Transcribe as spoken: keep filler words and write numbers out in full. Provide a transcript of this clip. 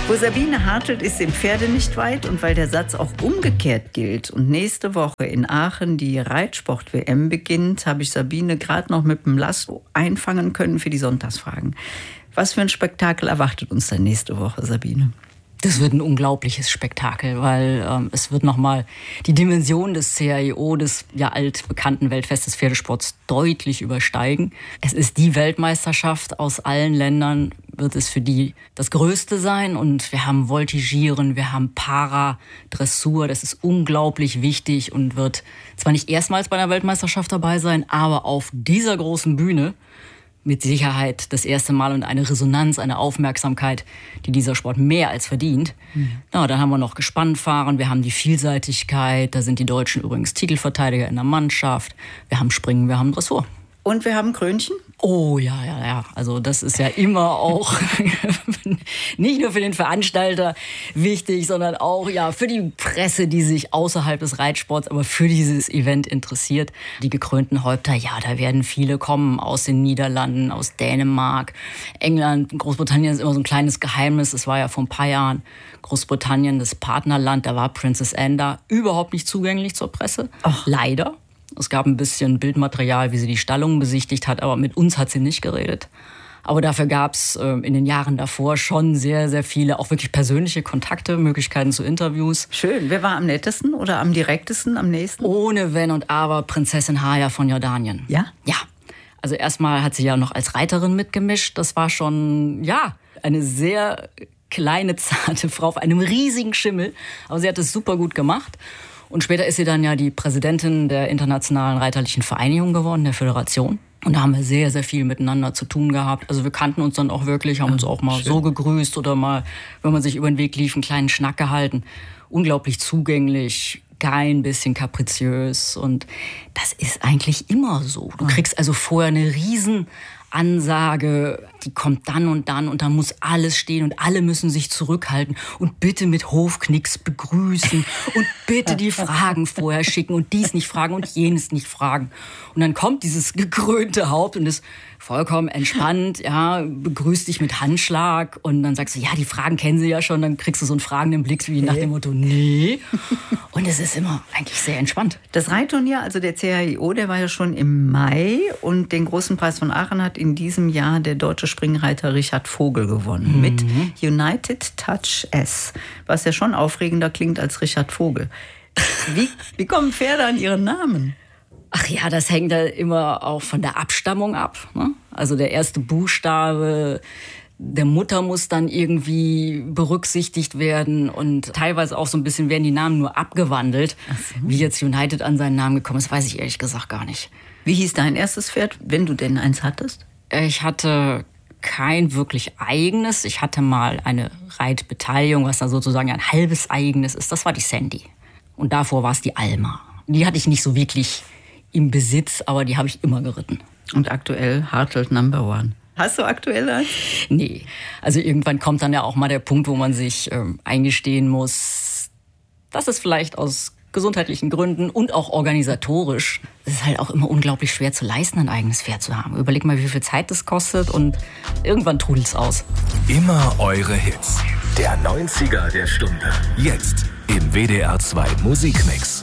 Wo Sabine Hartelt ist, sind Pferde nicht weit. Und weil der Satz auch umgekehrt gilt und nächste Woche in Aachen die Reitsport-W M beginnt, habe ich Sabine gerade noch mit dem Lasso einfangen können für die Sonntagsfragen. Was für ein Spektakel erwartet uns dann nächste Woche, Sabine? Das wird ein unglaubliches Spektakel, weil ähm, es wird nochmal die Dimension des C R I O, des ja altbekannten Weltfest des Pferdesports, deutlich übersteigen. Es ist die Weltmeisterschaft aus allen Ländern, wird es für die das Größte sein. Und wir haben Voltigieren, wir haben Para-Dressur. Das ist unglaublich wichtig und wird zwar nicht erstmals bei einer Weltmeisterschaft dabei sein, aber auf dieser großen Bühne mit Sicherheit das erste Mal und eine Resonanz, eine Aufmerksamkeit, die dieser Sport mehr als verdient. Mhm. Ja, dann haben wir noch Gespannfahren, wir haben die Vielseitigkeit, da sind die Deutschen übrigens Titelverteidiger in der Mannschaft, wir haben Springen, wir haben Dressur. Und wir haben Krönchen? Oh ja, ja, ja. Also das ist ja immer auch nicht nur für den Veranstalter wichtig, sondern auch ja für die Presse, die sich außerhalb des Reitsports, aber für dieses Event interessiert. Die gekrönten Häupter, ja, da werden viele kommen aus den Niederlanden, aus Dänemark, England, Großbritannien ist immer so ein kleines Geheimnis. Es war ja vor ein paar Jahren Großbritannien, das Partnerland, da war Princess Anne da überhaupt nicht zugänglich zur Presse. Ach. Leider. Es gab ein bisschen Bildmaterial, wie sie die Stallungen besichtigt hat, aber mit uns hat sie nicht geredet. Aber dafür gab es äh, in den Jahren davor schon sehr, sehr viele, auch wirklich persönliche Kontakte, Möglichkeiten zu Interviews. Schön. Wer war am nettesten oder am direktesten, am nächsten? Ohne Wenn und Aber Prinzessin Haya von Jordanien. Ja? Ja. Also erstmal hat sie ja noch als Reiterin mitgemischt. Das war schon, ja, eine sehr kleine, zarte Frau auf einem riesigen Schimmel. Aber sie hat es super gut gemacht. Und später ist sie dann ja die Präsidentin der Internationalen Reiterlichen Vereinigung geworden, der Föderation. Und da haben wir sehr, sehr viel miteinander zu tun gehabt. Also wir kannten uns dann auch wirklich, haben uns auch mal Schön. so gegrüßt oder mal, wenn man sich über den Weg lief, einen kleinen Schnack gehalten. Unglaublich zugänglich, kein bisschen kapriziös. Und das ist eigentlich immer so. Du kriegst also vorher eine riesen Ansage, die kommt dann und dann und dann muss alles stehen und alle müssen sich zurückhalten und bitte mit Hofknicks begrüßen und bitte die Fragen vorher schicken und dies nicht fragen und jenes nicht fragen. Und dann kommt dieses gekrönte Haupt und ist vollkommen entspannt, ja, begrüßt dich mit Handschlag und dann sagst du, ja, die Fragen kennen sie ja schon, dann kriegst du so einen fragenden Blick wie nach dem Motto, nee. Und es ist immer eigentlich sehr entspannt. Das Reitturnier, also der C R I O, der war ja schon im Mai und den großen Preis von Aachen hat in diesem Jahr der deutsche Springreiter Richard Vogel gewonnen. Mhm. Mit United Touch S, was ja schon aufregender klingt als Richard Vogel. Wie, wie kommen Pferde an ihren Namen? Ach ja, das hängt ja immer auch von der Abstammung ab, ne? Also der erste Buchstabe der Mutter muss dann irgendwie berücksichtigt werden und teilweise auch so ein bisschen werden die Namen nur abgewandelt. Ach so. Wie jetzt United an seinen Namen gekommen ist, weiß ich ehrlich gesagt gar nicht. Wie hieß dein erstes Pferd, wenn du denn eins hattest? Ich hatte kein wirklich eigenes. Ich hatte mal eine Reitbeteiligung, was da sozusagen ein halbes eigenes ist. Das war die Sandy. Und davor war es die Alma. Die hatte ich nicht so wirklich im Besitz, aber die habe ich immer geritten. Und aktuell Hartelt Number One. Hast du aktuell eins? Nee. Also irgendwann kommt dann ja auch mal der Punkt, wo man sich ähm, eingestehen muss, dass es vielleicht aus gesundheitlichen Gründen und auch organisatorisch, es ist halt auch immer unglaublich schwer zu leisten, ein eigenes Pferd zu haben. Überleg mal, wie viel Zeit das kostet und irgendwann trudelt's aus. Immer eure Hits. Der neunziger der Stunde. Jetzt im W D R zwei Musikmix.